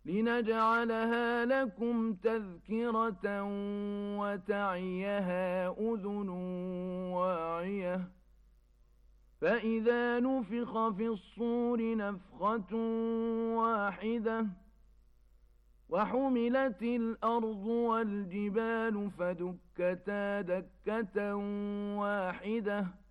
لنجعلها لكم تذكرة وتعيها أذن واعية فإذا نفخ في الصور نفخة واحدة وحملت الأرض والجبال فدكتا دكة واحدة